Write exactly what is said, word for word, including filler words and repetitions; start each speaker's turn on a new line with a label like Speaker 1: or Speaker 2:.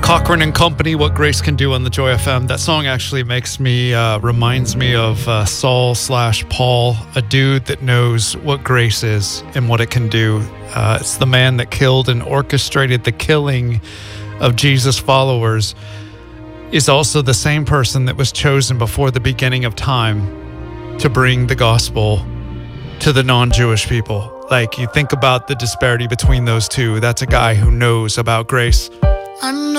Speaker 1: Cochran and Company, What Grace Can Do on the Joy F M. That song actually makes me, uh, reminds me of uh, Saul slash Paul, a dude that knows what grace is and what it can do. Uh, it's the man that killed and orchestrated the killing of Jesus' followers, is also the same person that was chosen before the beginning of time to bring the gospel to the non-Jewish people. Like, you think about the disparity between those two. That's a guy who knows about grace.
Speaker 2: I know